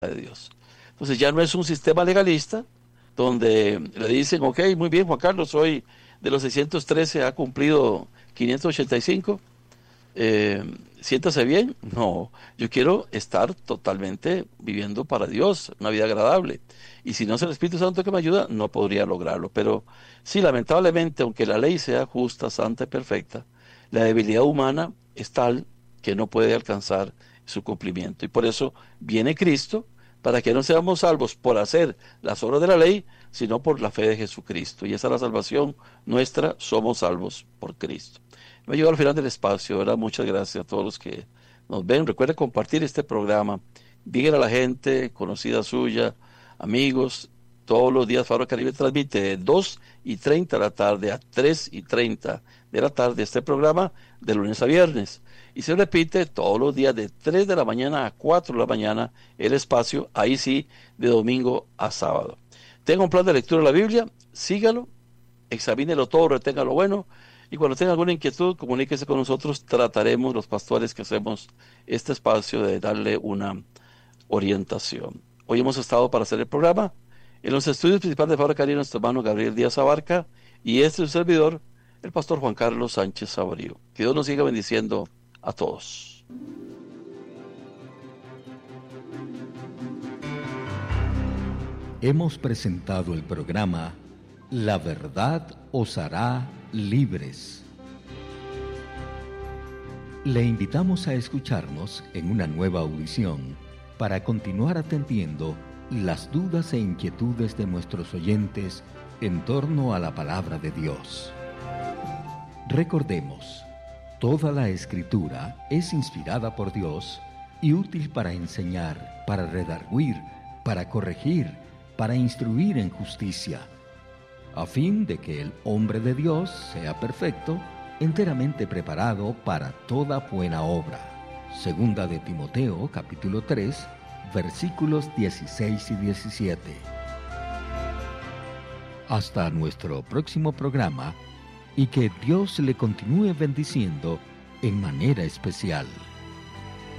de Dios. Entonces ya no es un sistema legalista donde le dicen, ok, muy bien, Juan Carlos, hoy de los 613 ha cumplido 585, eh, siéntase bien. No, yo quiero estar totalmente viviendo para Dios, una vida agradable. Y si no es el Espíritu Santo que me ayuda, no podría lograrlo. Pero sí, lamentablemente, aunque la ley sea justa, santa y perfecta, la debilidad humana es tal que no puede alcanzar su cumplimiento. Y por eso viene Cristo, para que no seamos salvos por hacer las obras de la ley, sino por la fe de Jesucristo. Y esa es la salvación nuestra, somos salvos por Cristo. Me llegado al final del espacio, ¿verdad? Muchas gracias a todos los que nos ven. Recuerden compartir este programa. Díganle a la gente conocida suya, amigos. Todos los días Faro Caribe transmite de 2:30 de la tarde a 3:30 de la tarde este programa de lunes a viernes. Y se repite todos los días de 3 de la mañana a 4 de la mañana el espacio, ahí sí, de domingo a sábado. Tenga un plan de lectura de la Biblia, sígalo, examínelo todo, retenga lo bueno. Y cuando tenga alguna inquietud, comuníquese con nosotros. Trataremos, los pastores que hacemos este espacio, de darle una orientación. Hoy hemos estado para hacer el programa en los estudios principales de Fabra Cari, nuestro hermano Gabriel Díaz Abarca, y este es su servidor, el pastor Juan Carlos Sánchez Saborío. Que Dios nos siga bendiciendo a todos. Hemos presentado el programa La Verdad os hará libres. Le invitamos a escucharnos en una nueva audición para continuar atendiendo las dudas e inquietudes de nuestros oyentes en torno a la palabra de Dios. Recordemos, toda la Escritura es inspirada por Dios y útil para enseñar, para redarguir, para corregir, para instruir en justicia, a fin de que el hombre de Dios sea perfecto, enteramente preparado para toda buena obra. Segunda de Timoteo, capítulo 3, versículos 16 y 17. Hasta nuestro próximo programa, y que Dios le continúe bendiciendo en manera especial.